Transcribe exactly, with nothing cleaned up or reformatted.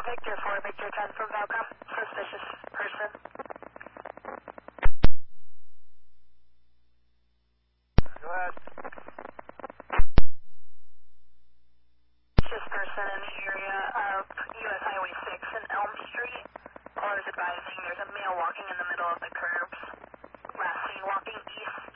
Victor four, Victor ten from Valcom. Suspicious person. Go ahead. Suspicious person in the area of U S Highway six and Elm Street. Callers advising there's a male walking in the middle of the curbs. Last seen walking east